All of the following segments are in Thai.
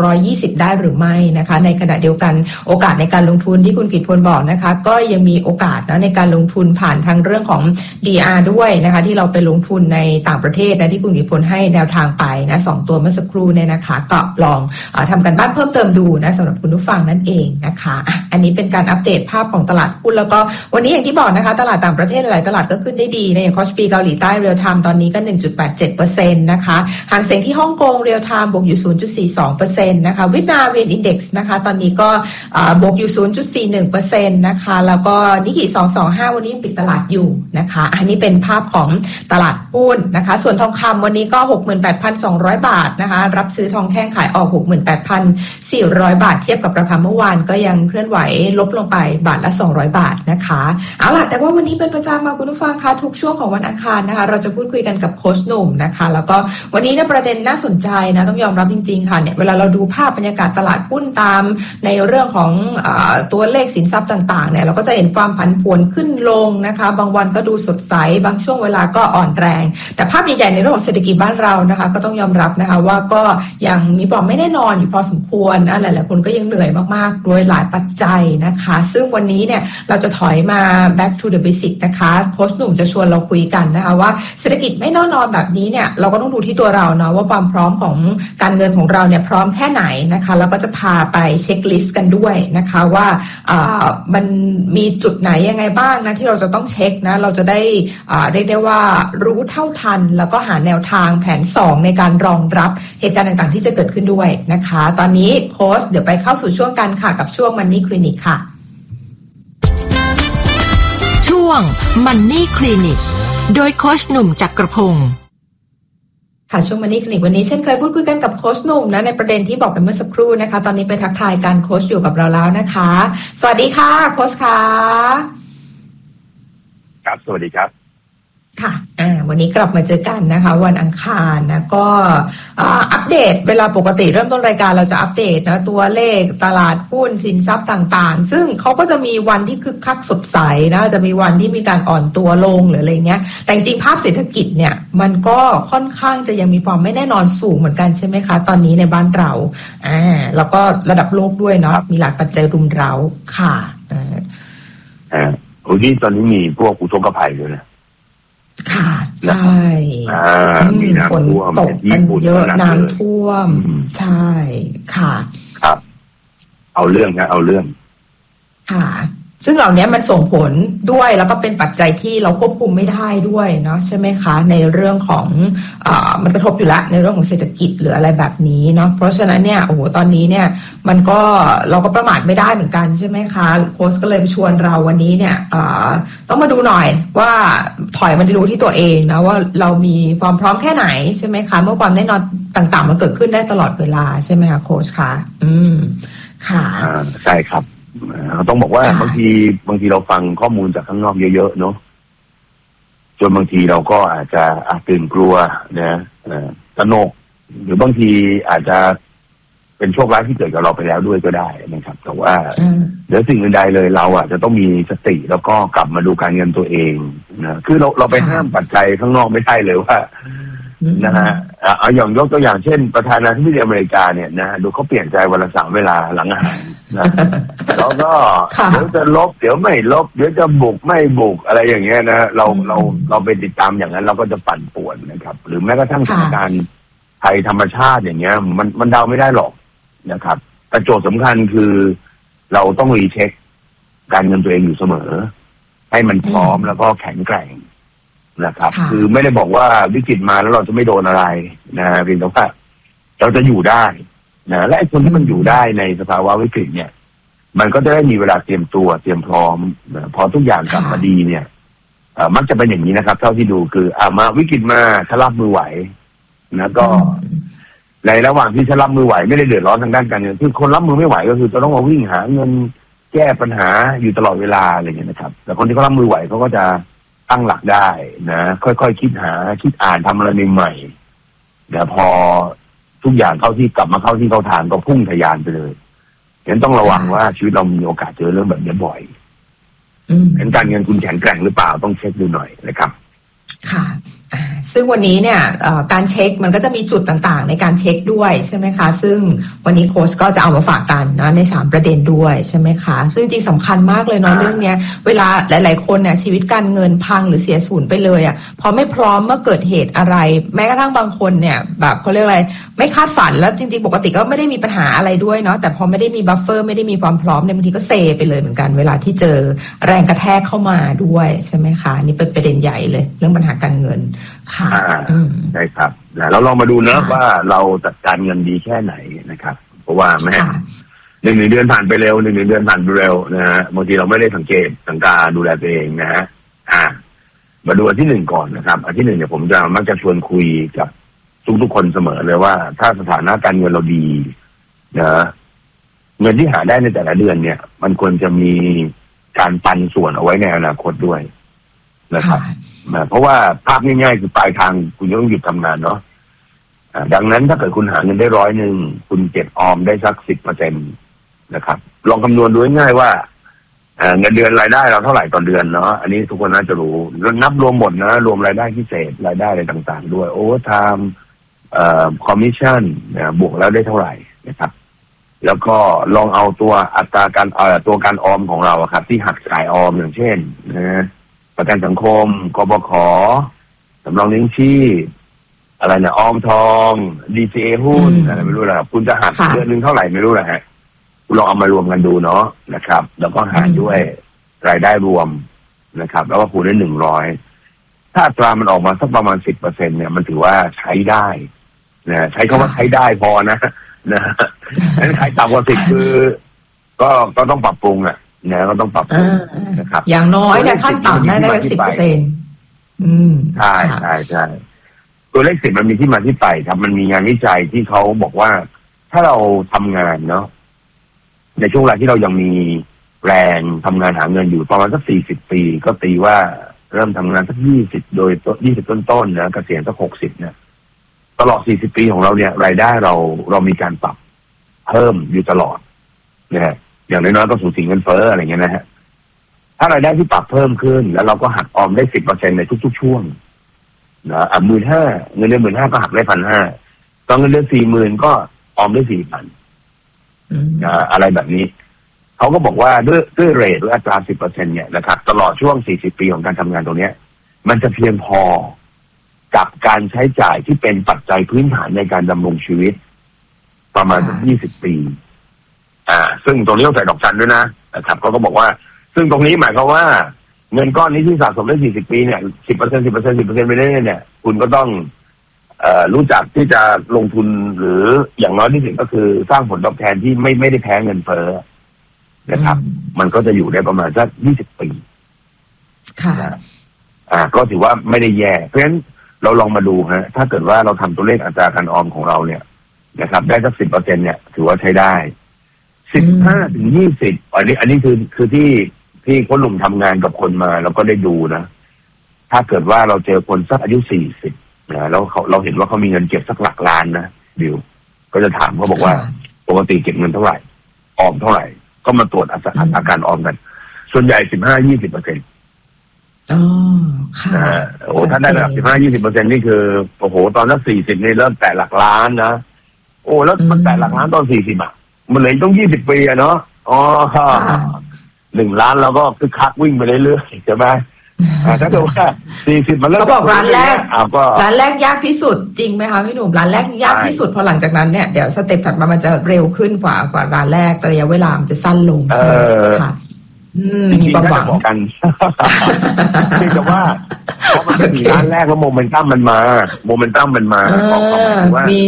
620ได้หรือไม่นะคะในขณะเดียวกันโอกาสในการลงทุนที่คุณกิตพลบอกนะคะก็ยังมีโอกาสนะในการลงทุนผ่านทางเรื่องของ DR ด้วยนะคะที่เราไปลงทุนในต่างประเทศนะที่คุณกิตพลให้แนวทางไปนะ2ตัวเมื่อสักครู่เนี่ยนะคะก็ลองทำกันบ้านเพิ่มเติมดูนะสำหรับคุณผู้ฟังนั่นเองนะคะอันนี้เป็นการอัปเดตภาพของตลาดหุ้นแล้วก็วันนี้อย่างที่บอกนะคะตลาดต่างประเทศหลายตลาดก็ขึ้นได้ดีในคอสปีเกาหลีใต้เรียลไทม์ตอนนี้ก็ 1.87% นะคะหางเส็งที่ฮ่องกงเรียลไทม์บวกอยู่ 0.42% นะคะเวียดนามเวียนอินเด็กซ์นะคะตอนนี้ก็บวกอยู่ 0.41% นะคะแล้วก็นิกเกิ225วันนี้ปิดตลาดอยู่นะคะอันนี้เป็นภาพของตลาดหุ้นนะคะส่วนทองคำวันนี้ก็ 68,200 บาทนะคะรับซื้อทองแท่งขายออก 68,400 บาทเทียบกับราคาเมื่อวานก็ยังเคลื่อนไหวลบลงไปบาทละ200บาทนะคะเอาล่ะแต่ว่าวันนี้เป็นประจำมาคุณผู้ฟังคะทุกช่วงของวันอังคารนะคะเราจะพูดคุยกันกับโค้ชหนุ่มนะคะแล้วก็วันนี้เนี่ยประเด็นน่าสนใจนะต้องยอมรับจริงๆค่ะเนี่ยเวลาเราดูภาพบรรยากาศตลาดหุ้นตามในเรื่องของตัวเลขสินทรัพย์ต่างๆเนี่ยเราก็จะเห็นความผันผวนขึ้นลงนะคะบางวันก็ดูสดใสบางช่วงเวลาก็อ่อนแรงแต่ภาพใหญ่ๆในเรื่องของเศรษฐกิจบ้านเรานะคะก็ต้องยอมรับนะคะว่าก็ยังมีความไม่แน่นอนอยู่พอสมควรนะหลายๆคนก็ยังเหนื่อยมากๆโดยหลายปัจจัยนะคะซึ่งวันนี้เนี่ยเราจะถอยมา back to the basic นะคะโค้ชหนุ่มจะชวนเราคุยกันนะคะว่าเศรษฐกิจไม่แน่นอนแบบนี้เนี่ยเราก็ต้องดูที่ตัวเราเนาะว่าความพร้อมของการเงินของเราเนี่ยพร้อมแค่ไหนนะคะแล้วก็จะพาไปเช็คลิสต์กันด้วยนะคะว่ามันมีจุดไหนยังไงบ้างนะที่เราจะต้องเช็คนะเราจะได้เรียกได้ว่ารู้เท่าทันแล้วก็หาแนวทางแผน2ในการรองรับเหตุการณ์ต่างๆที่จะเกิดขึ้นด้วยนะคะตอนนี้โค้ชเดี๋ยวไปเข้าสู่ช่วงกันค่ะกับช่วง Money Clinic ค่ะช่วง Money Clinic โดยโค้ชหนุ่มจักรพงศ์ค่ะช่วง Money Clinic วันนี้เช่นเคยพูดคุยกันกับโค้ชหนุ่มนะในประเด็นที่บอกไปเมื่อสักครู่นะคะตอนนี้ไปทักทายการโค้ชอยู่กับเราแล้วนะคะสวัสดีค่ะโค้ชค่ะครับสวัสดีครับค่ะวันนี้กลับมาเจอกันนะคะวันอังคารนะก็อัปเดตเวลาปกติเริ่มต้นรายการเราจะอัปเดตนะตัวเลขตลาดหุ้นสินทรัพย์ต่างๆซึ่งเขาก็จะมีวันที่คึกคักสดใสนะจะมีวันที่มีการอ่อนตัวลงหรืออะไรเงี้ยแต่จริงๆภาพเศรษฐกิจเนี่ยมันก็ค่อนข้างจะยังมีความไม่แน่นอนสูงเหมือนกันใช่ไหมคะตอนนี้ในบ้านเราแล้วก็ระดับโลกด้วยเนาะมีหลายปัจจัยรุมเร้าค่ะโอ้ยตอนนี้มีพวกอุทกภัยด้วยนะค่ะใช่มีน้ำท่วมตกกันเยอะน้ำท่วมใช่ค่ะครับเอาเรื่องนะเอาเรื่องค่ะซึ่งเหล่านี้มันส่งผลด้วยแล้วก็เป็นปัจจัยที่เราควบคุมไม่ได้ด้วยเนาะใช่ไหมคะในเรื่องของมันกระทบอยู่ละในเรื่องของเศรษฐกิจหรืออะไรแบบนี้เนาะเพราะฉะนั้นเนี่ยโอ้โหตอนนี้เนี่ยมันก็เราก็ประมาทไม่ได้เหมือนกันใช่ไหมคะโค้ชก็เลยชวนเราวันนี้เนี่ยต้องมาดูหน่อยว่าถอยมาดูที่ตัวเองนะว่าเรามีความพร้อมแค่ไหนใช่ไหมคะเมื่อความแน่นอนต่างๆมันเกิดขึ้นได้ตลอดเวลาใช่ไหมคะโค้ชคะค่ะใช่ครับต้องบอกว่าบางทีเราฟังข้อมูลจากข้างนอกเยอะๆเนาะจนบางทีเราก็อาจจะตื่นกลัวนะตระหนกหรือบางทีอาจจะเป็นโชคร้ายที่เกิดกับเราไปแล้วด้วยก็ได้นะครับแต่ว่าเดี๋ยวสิ่งอื่นใดเลยเราจะต้องมีสติแล้วก็กลับมาดูการเงินตัวเองนะคือเราไปห้ามปัจจัยข้างนอกไม่ได้เลยว่านะฮะเอาอย่างยกตัวอย่างเช่นประธานาธิบดีอเมริกาเนี่ยนะดูเขาเปลี่ยนใจวันละ3 เวลาหลังอาหารนะแล้วก็เดี๋ยวจะลบเดี๋ยวไม่ลบเดี๋ยวจะบุกไม่บุกอะไรอย่างเงี้ยนะเราไปติดตามอย่างนั้นเราก็จะปั่นป่วนนะครับหรือแม้กระทั่งสถานการณ์ภัยธรรมชาติอย่างเงี้ยมันเดาไม่ได้หรอกนะครับแต่โจทย์สำคัญคือเราต้องรีเช็คการเงินตัวเองอยู่เสมอให้มันพร้อมแล้วก็แข็งแกร่งนะครับคือไม่ได้บอกว่าวิกฤตมาแล้วเราจะไม่โดนอะไรนะเพียงแต่ว่าเราจะอยู่ได้นะและไอ้คนที่มันอยู่ได้ในสภาวะวิกฤตเนี่ยมันก็จะได้มีเวลาเตรียมตัวเตรียมพร้อมนะพอทุกอย่างกลับมาดีเนี่ยมักจะเป็นอย่างนี้นะครับเท่าที่ดูคือมาวิกฤตมาฉันรับมือไหวนะก็ในระหว่างที่ฉันรับมือไหวไม่ได้เดือดร้อนทางด้านการเงินคือคนรับมือไม่ไหวก็คือจะต้องมาวิ่งหาเงินแก้ปัญหาอยู่ตลอดเวลาอะไรอย่างเงี้ยนะครับแต่คนที่เขารับมือไหวเขาก็จะตั้งหลักได้นะค่อยๆคิดอ่านทำอะไรใหม่ๆเดี๋ยวพอทุกอย่างเข้าที่กลับมาเข้าที่เข้าทางก็พุ่งทะยานไปเลยฉะนั้นต้องระวังว่าชีวิตเรามีโอกาสเจอเรื่องแบบนี้บ่อยฉะนั้นการเงินคุณแข็งแกร่งหรือเปล่าต้องเช็คดูหน่อยนะครับค่ะซึ่งวันนี้เนี่ยการเช็คมันก็จะมีจุดต่างๆในการเช็คด้วยใช่ไหมคะซึ่งวันนี้โค้ชก็จะเอามาฝากกันนะใน3ประเด็นด้วยใช่ไหมคะซึ่งจริงสำคัญมากเลยเนาะเรื่องเนี้ยเวลาหลายๆคนเนี่ยชีวิตการเงินพังหรือเสียสูญไปเลยอ่ะพอไม่พร้อมเมื่อเกิดเหตุอะไรแม้กระทั่งบางคนเนี่ยแบบเขาเรียกอะไรไม่คาดฝันแล้วจริงๆปกติก็ไม่ได้มีปัญหาอะไรด้วยเนาะแต่พอไม่ได้มีบัฟเฟอร์ไม่ได้มีความพร้อมเนี่ยบางทีก็เซไปเลยเหมือนกันเวลาที่เจอแรงกระแทกเข้ามาด้วยใช่ไหมคะนี่เป็นประเด็นใหญ่เลยเรื่องปัญหาการเงินค่ะใช่ครับเราลองมาดูนะว่าเราจัดการเงินดีแค่ไหนนะครับเพราะว่าแม่หนึ่งเดือนผ่านไปเร็วหนึ่งเดือนผ่านไปเร็วนะฮะบางทีเราไม่ได้สังเกตสังกาดูแลตัวเองนะฮะมาดูอันที่1ก่อนนะครับอันที่1เนี่ยผมจะมักจะชวนคุยกับทุกคนเสมอเลยว่าถ้าสถานะการเงินเราดีนะเงินที่หาได้ในแต่ละเดือนเนี่ยมันควรจะมีการปันส่วนเอาไว้ในอนาคตด้วยนะครับเพราะว่าภาพง่ายๆคือปลายทางคุณต้องหยุดทำงานเนาะดังนั้นถ้าเกิดคุณหาเงินได้100คุณเก็บออมได้สัก10%นะครับลองคำนวณดูง่ายๆว่าเงินเดือนรายได้เราเท่าไหร่ต่อเดือนเนาะอันนี้ทุกคนน่าจะรู้นับรวมหมดนะรวมรายได้พิเศษรายได้อะไรต่างๆด้วยโอเวอร์ไทม์คอมมิชชั่นบวกแล้วได้เท่าไหร่นะครับแล้วก็ลองเอาตัวอัตราการตัวการออมของเราครับที่หักจ่ายออมอย่างเช่นนะประกันสังคมกบข.สำรองเลี้ยงชีพอะไรนะออมทอง DCA หุ้นอะไรไม่รู้นะครับคุณจะหักเดือนนึงเท่าไหร่ไม่รู้นะฮะคุณลองเอามารวมกันดูเนาะนะครับแล้วก็หารด้วยรายได้รวมนะครับแล้วก็คูณด้วย100ถ้าอัตรามันออกมาสักประมาณ10%เนี่ยมันถือว่าใช้ได้นะใช้คำว่าใช้ได้พอนะงั้นใครต่ำกว่า10คือก็ต้องปรับปรุงอ่ะนะก็ต้องปรับปรุงนะครับอย่างน้อยเนี่ยขั้นต่ำได้10% ใช่ตัวเลข10มันมีที่มาที่ไปครับมันมีงานวิจัยที่เขาบอกว่าถ้าเราทำงานเนาะในช่วงเวลาที่เรายังมีแรงทำงานหาเงินอยู่ประมาณสัก40 ปีก็ตีว่าเริ่มทำงานสัก20โดย20ต้นๆนะเกษียณสัก60เนี่ยตลอด40 ปีของเราเนี่ยรายได้เรามีการปรับเพิ่มอยู่ตลอดนะฮะอย่างน้อยๆก็สูงสิงเงินเฟ้ออะไรเงี้ยนะฮะถ้ารายได้ที่ปรับเพิ่มขึ้นแล้วเราก็หักออมได้10%ในทุกๆช่วงนะ15,000เงินเดือน15,000ก็หักได้ 1,500 ตอนเงินเดือน 40,000 ก็ออมได้ 4,000 อะไรแบบนี้เขาก็บอกว่าด้วยเรทหรืออัตรา 10% เนี่ยนะครับตลอดช่วง40 ปีของการทำงานตรงนี้มันจะเพียงพอกับการใช้จ่ายที่เป็นปัจจัยพื้นฐานในการดำรงชีวิตประมาณ20 ปีซึ่งตรงนี้ต้องใส่ดอกจันด้วยนะครับเขาก็บอกว่าซึ่งตรงนี้หมายความว่าเงินก้อนนี้ที่สะสมได้40 ปีเนี่ย 10% ไปเรื่อยๆเนี่ยคุณก็ต้องรู้จักที่จะลงทุนหรืออย่างน้อยที่สุดก็คือสร้างผลตอบแทนที่ไม่ได้แพ้เงินเฟ้อนะครับมันก็จะอยู่ได้ประมาณสัก20 ปีค่ะก็ถือว่าไม่ได้แย่เพราะฉะนั้นเราลองมาดูฮะถ้าเกิดว่าเราทำตัวเลขอัตราการออมของเราเนี่ยนะครับได้สัก 10% เนี่ยถือว่าใช้ได้15 ถึง 20อันนี้คือที่คนหนุ่มทำงานกับคนมาแล้วก็ได้ดูนะถ้าเกิดว่าเราเจอคนสักอายุ40นะแล้วเราเห็นว่าเขามีเงินเก็บสักหลักล้านนะดิวก็จะถามเขาบอกว่าปกติเก็บเงินเท่าไหร่ออมเท่าไหร่ก็มาตรวจอาการออมกันส่วนใหญ่ 15-20%ค่ะโอ้ถ้าได้ระดับ 15-20% นี่คือโอ้โหตอนนั้น40นี่เริ่มแตะหลักล้านนะโอ้แล้วมันแตะหลักล้านตอน40มันเลยต้อง20 ปีเนาะ1 ล้านเราก็คือคักวิ่งไปเรื่อยๆใช่ไหมถ้าเกิดว่า40มันเริ่มเขาบอกร้านแรกยากที่สุดจริงไหมคะพี่หนุ่มร้านแรกยากที่สุดพอหลังจากนั้นเนี่ยเดี๋ยวสเต็ปถัดมามันจะเร็วขึ้นกว่าร้านแรกระยะเวลามันจะสั้นลงใช่ไหมค่ะมีความหวังกันคือจะว่าพอมันถึงร้านแรกแล้วโมเมนตัมมันมาบอกว่ามี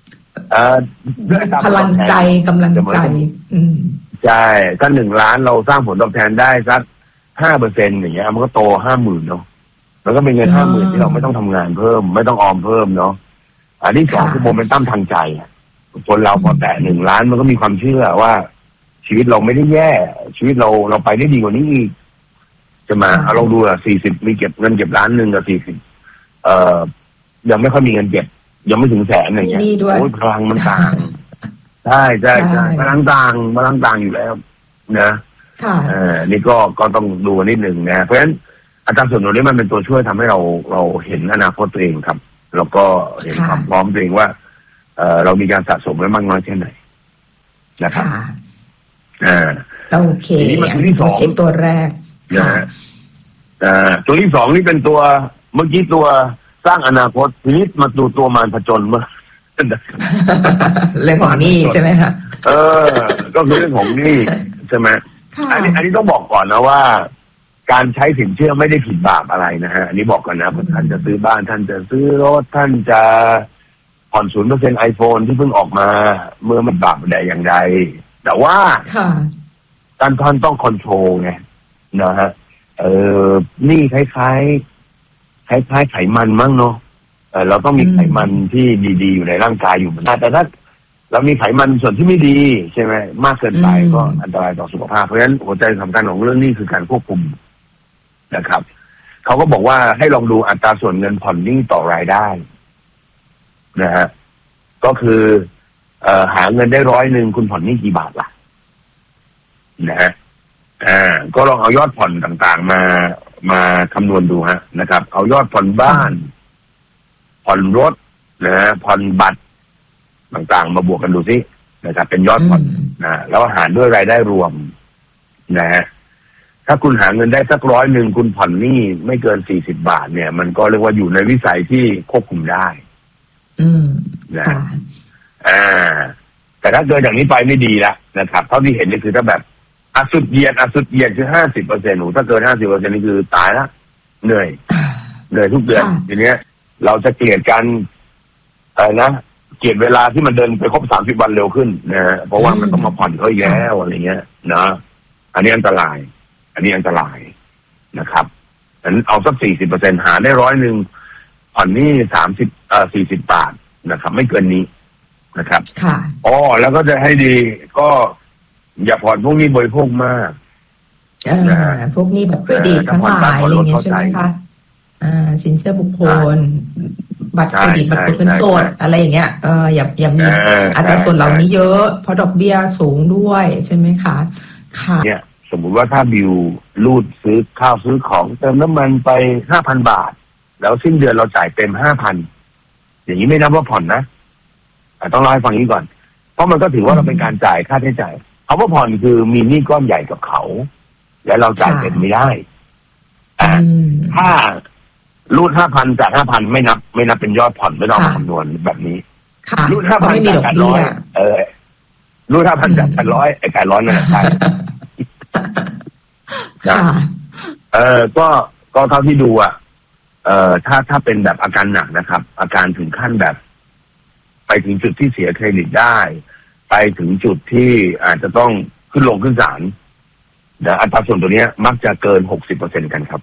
พลังใจกำลังใจใช่ถ้า1 ล้านเราสร้างผลตอบแทนได้สัก 5% อย่างเงี้ยมันก็โต 50,000 เนาะแล้วก็เป็นเงิน 50,000 ที่เราไม่ต้องทำงานเพิ่มไม่ต้องออมเพิ่มเนาะอันที่2คือโมเมนตัมทางใจคนเราพอแตะ1 ล้านมันก็มีความเชื่อว่าชีวิตเราไม่ได้แย่ชีวิตเราไปได้ดีกว่านี้อีกจะมาเอาลองดู40มีเก็บเงินเก็บล้านนึงกับ40ยังไม่ค่อยมีเงินเก็บยังไม่ถึง100,000อย่างเงี้ยโอ้ยพลังมันต่างใช่พลังต่างอยู่แล้วนะนี่ก็ต้องดูนิดนึงนะเพราะฉะนั้นอัตราส่วนตัวนี้มันเป็นตัวช่วยทำให้เราเห็นอนาคตตัวเองครับแล้วก็เห็นความพร้อมตัวเองว่าเรามีการสะสมไว้มากน้อยแค่ไหนนะครับโอเคอันนี้ตัวเช็คตัวแรกตัวที่สองนี่เป็นตัวเมื่อกี้ตัวสร้างอนาคตทีนี้มาดูตัวมารผจญเมื่อเรื่องของหนี้ใช่ไหมคะก็คือเรื่องของหนี้ใช่ไหมอันนี้ต้องบอกก่อนนะว่าการใช้สินเชื่อไม่ได้ผิดบาปอะไรนะฮะอันนี้บอกก่อนนะท่านจะซื้อบ้านท่านจะซื้อรถท่านจะผ่อน 0% iPhone ที่เพิ่งออกมาเมื่อมันบาปใดอย่างใดแต่ว่าท่านต้องคอนโทรลไงนะฮะนี่คล้ายไขมันมั้งเนาะเราต้องมีไขมันที่ดีๆอยู่ในร่างกายอยู่แต่ถ้าเรามีไขมันส่วนที่ไม่ดีใช่ไหมมากเกินไปก็อันตรายต่อสุขภาพเพราะฉะนั้นหัวใจสำคัญของเรื่องนี้คือการควบคุมนะครับเขาก็บอกว่าให้ลองดูอัตราส่วนเงินผ่อนหนี้ต่อรายได้นะฮะก็คือหาเงินได้100คุณผ่อนหนี้กี่บาทล่ะนะฮะก็ลองเอายอดผ่อนต่างๆมาคำนวณดูฮะนะครับเอายอดผ่อนบ้านผ่อนรถนะฮะผ่อนบัตรต่างๆมาบวกกันดูสินะครับเป็นยอดผ่อนนะแล้วหารด้วยรายได้รวมนะฮะถ้าคุณหาเงินได้สัก100คุณผ่อนหนี้ไม่เกิน40 บาทเนี่ยมันก็เรียกว่าอยู่ในวิสัยที่ควบคุมได้นะแต่ถ้าเกินอย่างนี้ไปไม่ดีละนะครับเท่าที่เห็นนี่คือถ้าแบบสุดเหยียดคือ50%หนูถ้าเกิน50%นี่คือตายละเหนื่อยทุกเดือนทีเนี้ยเราจะเกลียดกันเกลียดเวลาที่มันเดินไปครบ30 วันเร็วขึ้นนะเพราะว่ามันต้องมาผ่อนเขาอีกแล้วอะไรเงี้ยนะอันนี้อันตรายนะครับงั้นเอาสัก40%หาได้100ผ่อนนี่40 บาทนะครับไม่เกินนี้นะครับแล้วก็จะให้ดีก็อย่าผ่อนพวกนี้บริโภคมากพวกนี้แบบเครดิตทั้งหลายอะไรอย่างเงี้ยใช่ไหมคะสินเชื่อบุคคลบัตรเครดิตบัตรเงินสดอะไรอย่างเงี้ยอย่ามีอัตราส่วนเหล่านี้เยอะเพราะดอกเบี้ยสูงด้วยใช่ไหมคะค่ะเนี่ยสมมุติว่าถ้าบิวรูดซื้อข้าวซื้อของเติมน้ำมันไป 5,000 บาทแล้วสิ้นเดือนเราจ่ายเต็ม 5,000 อย่างนี้ไม่นับว่าผ่อนนะต้องเล่าให้ฟังนี้ก่อนเพราะมันก็ถือว่าเราเป็นการจ่ายค่าใช้จ่ายเขาว่าผ่อนคือมีหนี้ก้อนใหญ่กับเขาและเราจ่ายเต็มไม่ได้ถ้ารูด 5,000 จาก 5,000 ไม่นับเป็นยอดผ่อนไม่ต้องคำนวณแบบนี้รูด 5,000 จาก 800รูด 5,000 จาก 800ไอ้800นั่นแหละใช่ก็เท่าที่ดูถ้าเป็นแบบอาการหนักนะครับอาการถึงขั้นแบบไปถึงจุดที่เสียเครดิตได้ไปถึงจุดที่อาจจะต้องขึ้นลงขึ้นศาลอัตราส่วนตัวนี้มักจะเกิน 60% กันครับ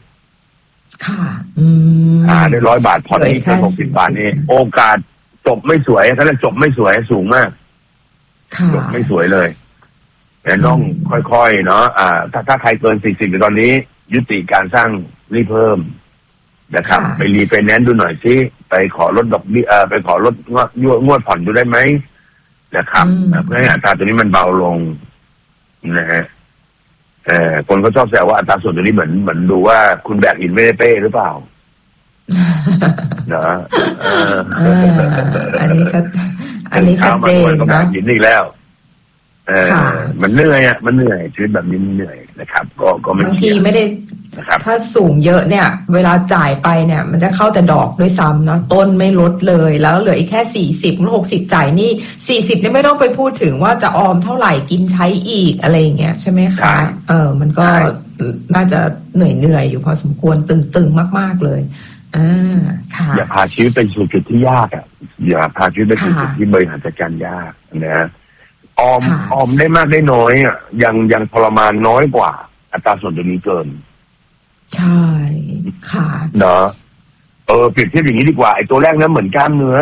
ได้100 บาทผ่อนนี่แค่60 บาทนี่โอกาสจบไม่สวยถ้าจบไม่สวยสูงมากจบไม่สวยเลยแต่ต้องค่อยๆเนาะถ้าใครเกิน40ตอนนี้ยุติการสร้างรีเพิ่มนะครับไปรีไฟแนนซ์ดูหน่อยสิไปขอลดดอกเบี้ยไปขอลดงวดผ่อนดูได้ไหมนะครับเพื่อให้อัตราตัวนี้มันเบาลงนะฮะคนก็ชอบแซวว่าอัตราส่วนตัวนี้เหมือนดูว่าคุณแบกหินไม่ได้เป้หรือเปล่านะอันนี้ชัดเจนนะแบกหินอีกแล้วมันเหนื่อยมันเหนื่อยชีวิตแบบนี้มันเหนื่อยนะครับก็ไม่บางทีไม่ได้ถ้าสูงเยอะเนี่ยเวลาจ่ายไปเนี่ยมันจะเข้าแต่ดอกด้วยซ้ำเนาะต้นไม่ลดเลยแล้วเหลืออีกแค่40หรือ60จ่ายนี่40นี่ไม่ต้องไปพูดถึงว่าจะออมเท่าไหร่กินใช้อีกอะไรอย่างเงี้ยใช่ไหมคะมันก็น่าจะเหนื่อยอยู่พอสมควรตึงมากๆเลยค่ะอย่าพาชีวิตไปสู่จุดที่ยากอย่าพาชีวิตไปสู่จุดที่บริหารจัดการยากนะออมได้มากได้น้อยยังทรมานน้อยกว่าอัตราส่วนตัวนี้เกินใช่ค่ะเนาะเปรียบเทียบอย่างนี้ดีกว่าไอ้ตัวแรกนั้นเหมือนกล้ามเนื้อ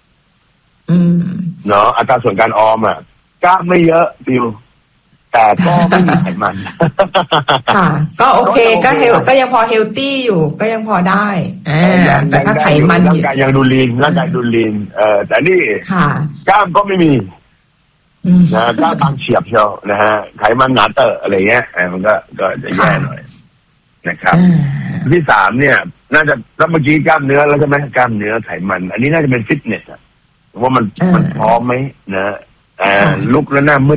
เนาะอัตราส่วนการออมกล้ามไม่เยอะบิวแต่ก็ไม่มีไขมันค่ะก็โอเคก็ยังพอเฮลตี้อยู่ก็ยังพอได้แต่ถ้าไขมันร่างกายยังดูลีนแต่นี่กล้ามก็ไม่มีนะกล้ามบางเฉียบเชียวนะฮะไขมันหนาเตอะอะไรเงี้ยมันก็จะแย่หน่อยนะครับที่สามเนี่ยน่าจะแล้วเมื่อกี้กล้ามเนื้อแล้วใช่ไหมกล้ามเนื้อไขมัน อันนี้น่าจะเป็นฟิตเนสว่ามันพร้อมไหมนะลุกแล้วหน้ามืด